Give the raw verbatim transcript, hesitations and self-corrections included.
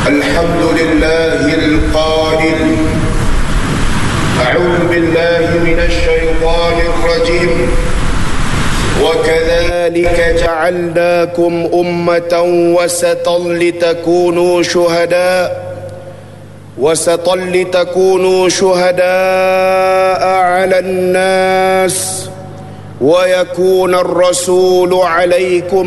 الحمد لله القائل: أعوذ بالله من الشيطان الرجيم. وكذلك جعلناكم أمة وسطا لتكونوا شهداء وسطا لتكونوا شهداء على الناس ويكون الرسول عليكم